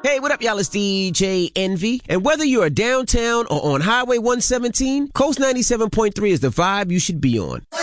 Hey, what up, y'all? It's DJ Envy. And whether you're downtown or on Highway 117, Coast 97.3 is the vibe you should be on.